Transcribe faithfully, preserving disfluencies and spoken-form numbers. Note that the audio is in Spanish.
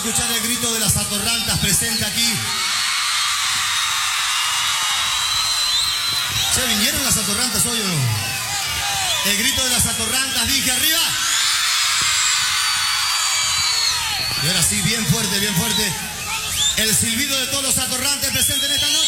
escuchar el grito de las atorrantas presente aquí. ¿Se vinieron las atorrantas hoy o no? El grito de las atorrantas, dije arriba. Y ahora sí, bien fuerte, bien fuerte. El silbido de todos los atorrantes presentes en esta noche.